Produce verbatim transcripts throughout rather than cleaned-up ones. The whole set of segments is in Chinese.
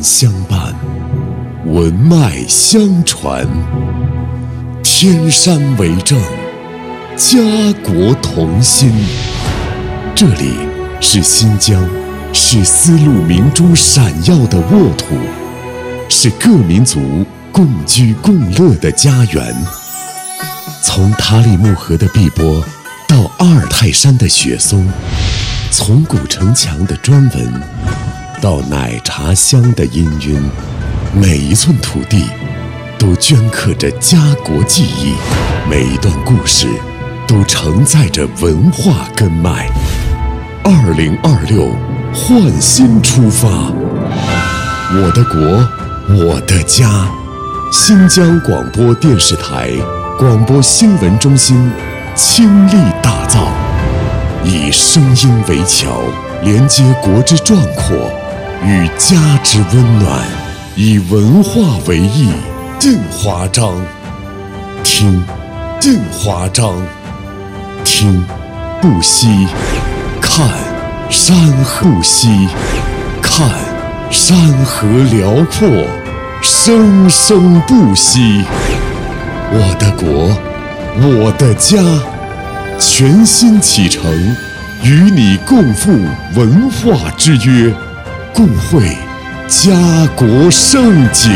相伴，文脉相传，天山为证，家国同心。这里是新疆，是丝路明珠闪耀的沃土，是各民族共居共乐的家园。从塔里木河的碧波到阿尔泰山的雪松，从古城墙的砖纹到奶茶香的氤氲，每一寸土地都镌刻着家国记忆，每一段故事都承载着文化根脉。二零二六，焕新出发，我的国，我的家。新疆广播电视台广播新闻中心倾力打造，以声音为桥，连接国之壮阔与家之温暖，以文化为翼，定华章。听，定华章；听，不息；看，山河不息；看，山河辽阔，生生不息。我的国，我的家，全新启程，与你共赴文化之约，共绘家国盛景。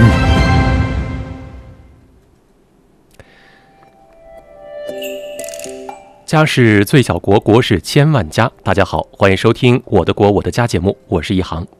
家是最小国，国是千万家。大家好，欢迎收听《我的国我的家》节目，我是一航。